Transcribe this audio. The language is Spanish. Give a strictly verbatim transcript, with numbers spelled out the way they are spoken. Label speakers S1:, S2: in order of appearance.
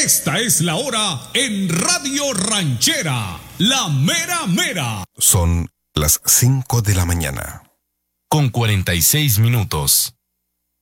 S1: Esta es la hora en Radio Ranchera, la mera mera.
S2: Son las cinco de la mañana.
S3: Con cuarenta y seis minutos.